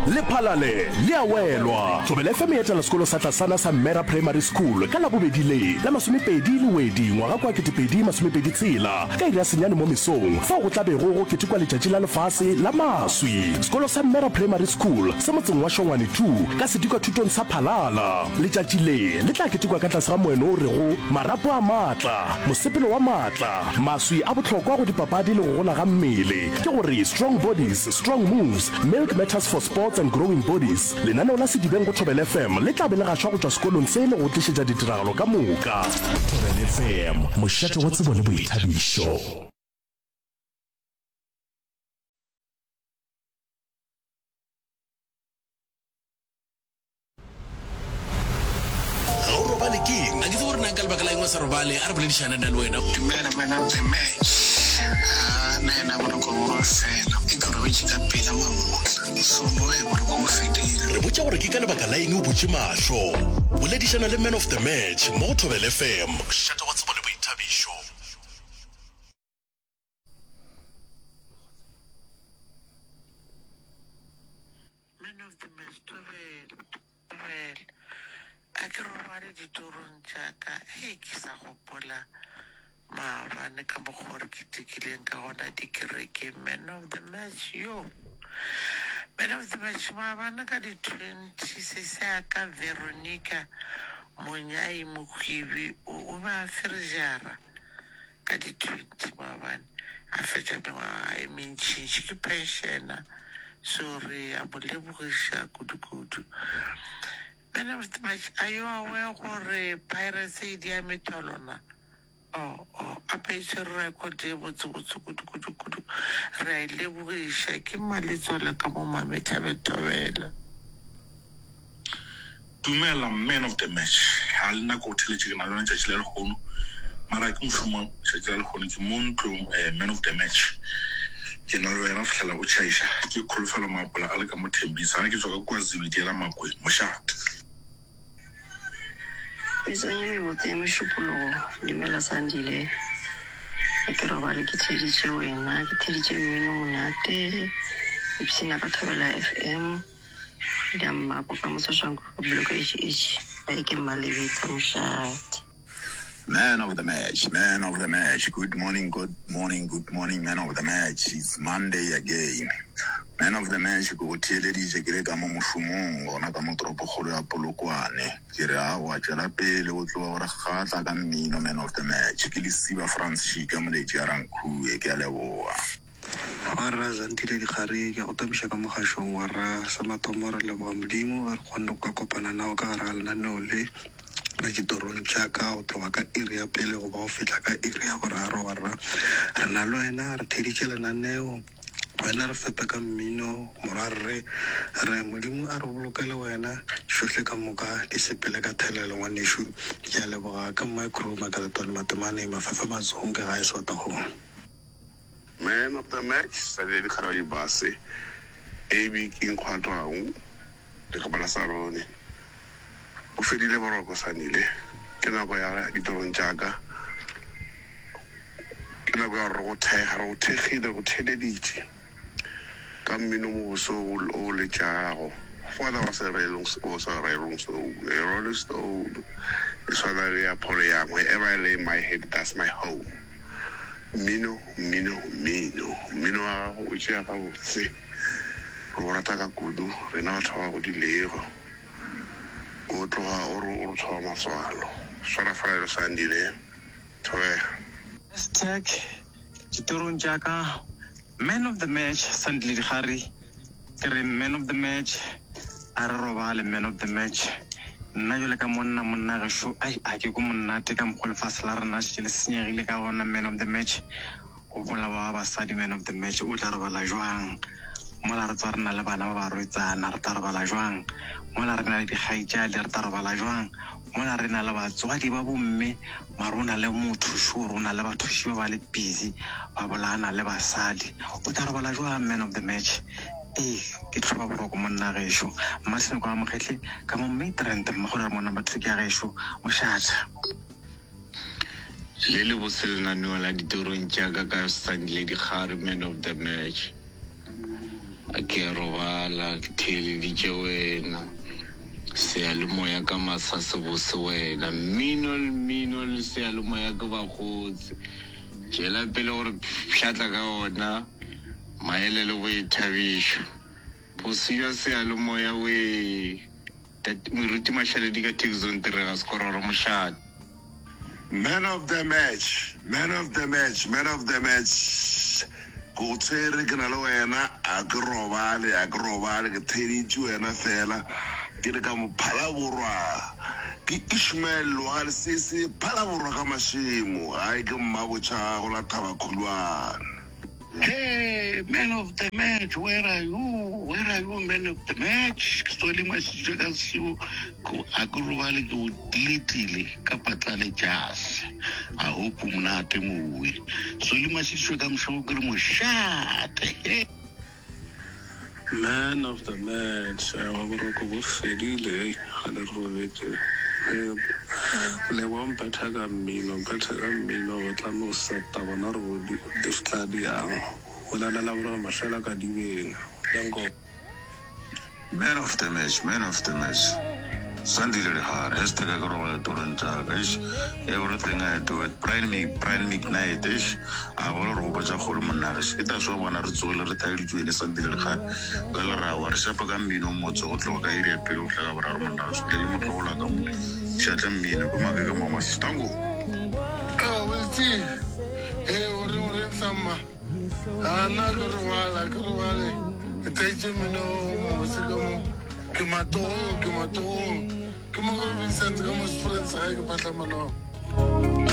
le phalale le a welwa Thobela FM e etela sekolo sa Tlasana sa Mera Primary School ka la bobedi le la 20 lwedi ngwaga kwa 2026 ka ira senyane mo mesong fa go tlabe go ketekwa letšatši la lefase la maswi sekolo sa Mera Primary School se motseng wa Shongwane 2 ka sedikwa thutong sa Phalala letšatši le tla ketekwa ka tlase ga moeno o rego marapo a matla mosepelo wa matla maswi a botlhokwa go dipapadi le go gola ga mmele ke gore strong bodies strong moves milk matters for sports and growing bodies lenaneo la sedibeng go Thobela FM le tla be le gašwa go tšwa sekolong se le go tlišetša ditiragalo ka moka Thobela FM mošate wa tsebo le boithabišo Robale a re boledišana nna le wena dumela man of the match nna bona go fela e ka re ka pela mamotla so no e bona go fedile re botša gore ke ka lebaka la eng o botše mahlo boledišana le man of the match mo Thobela FM šata wa tsebo le boithabišo man of the match Thobela a ke robale ditorong tšaka ke sa gopola maabane ka bogore ke tikileng ka gona dikereke man of the match man of the match maabane ka di-20 se se aka Veronica Monyai Mokhibi o ba ferjara ka di-20 maabane a fetša mengwaga e mentšintši ke pensiona sorry a bolebogiša kudu-kudu. Man of the match, are you aware gore piracy di a metolona? A petse record e botse kudu re a lebogiša ke maletswele ka mo Mamethabe Thobela. Dumela man of the match ha lena go theletše ke na lona tšatši le lekgono mara ke mošomo tšatši le lekgono ke mo ntlong man of the match ke na le wena fihlela o tšhaiša ke kholofela mapola a le ka mo Thembisa ke tswa ka KwaZulu ke la Makweng mošate Isonye motse mshupolo dimela sandile ke robale ke tsheditše wena ke tsheditše mmino monate ipsina ka Thobela FM dia mmapo ka mososhango go bloka ishi ba ke malebetsa mošate Man of the match. Good morning, man of the match. It's Monday again. Man of the match, go theleditše ke le ka mo mošomong gona ka mo toropokgolo ya Polokwane ke re a wa tšwela pele go tloga gore gatla ka mmino man of the match ke Lesiba France Shika moletši a Rankhue ke a leboga Warra Zantile Dikgare ke go tabiša ka mogašong wa ra sa mathomo re leboga modimo re kgonne go ka kopana nao ka gare ga lenaneo le la ditorong tšaka go tloga ka iri ya pele go ba go fitlha ka iri ya boraro warra re na le wena re theditše lenaneo wena re fepe ka mmino morarre re modimo a re bolokele wena šohle ka moka di sepele ka thelelo ngwanešo ke a leboga ka micro makaletone matemane mafefe matsong ke ga e sota go Man of the match sa le Dikgare Base AB King Khwatlwang le ka bala sa rone o fedile boroko sanile ke nako ya ditorong tšaka ke nako ya go thegile go theleditše ka mmino moso o le tšago Father was a Rolling Stone, a Rolling Stone. It's what I lay upon wherever I lay my head, that's my home. Mino, which I would say, Rorataka Kudu, Renata would deliver. Go to her or Thomas Wallo. Sarafara Sandy there. Hashtag Chiturun Jaka, man of the match, Sandli Hari, man of the match. Arrobale man of the match. Nayo ka monna monna ga sho ai a ke go monna te ka mkhol faslar na se le senyegile ka bona man of the match o bola ba basadi man of the match o tla re bala jwang mola re tsarna le bana ba roetsana re tla re bala jwang mola re na le digaitja le re tla re bala jwang mola re na le batswadi ba bomme marona le motho sho rona le batho ba le busy ba bolana le basadi o tla re bala jwang man of the match ke tloba boroko monna gešo masene kwa mokgetle ka mo Midrand mmagore mona batho ke a gešo mošata le botse lenaneo la ditorong tšaka ka Sandile Dikgare man of the match a ke robala ke theleditše wena seyalemoya ka masa se bose wena mmino le seyalemoya ke bakgotsi tšela pele gore pšhatla ka ona maele le go ithabiša bose ya seyalemoya we moruti mašaledi ka texon terega sekororo mošate. Man of the match. Go tsere ke na le wena a ke robale ke theditše wena fela ke le ka mo phalaborwa ke Ishmael wa Lesese phalaborwa ka mašemo ai ke mmabotša go la Thaba Khulwane. Hey, man of the match, where are you, man of the match? Soli masitse ka siu ko akurubale ko dilitile ka patlale jazz a hope mnate muwe soli masitse ka msho ke mo shate. Man of the match wa boroko bo fedile ga le robetse le bom phetha ka mmino go tla no seta bona re go di stadium go la bora mashala ka dibeng yango. Man of the match. Sunday the hard has to go to Toronto. Everything I do it. Prime midnight ish. I will roba ja holmanaris. It is one of the solar retired to the Sunday the hard. Galara or Sapagambino Mozo, Logaria, Pilota, Armandas, Telemotola, Chatham Mino, Magama Stango. Oh, we'll see. Hey, we're in summer. I'm not going to while. It takes him Kimato, come on, Vincent, come on, friends, I can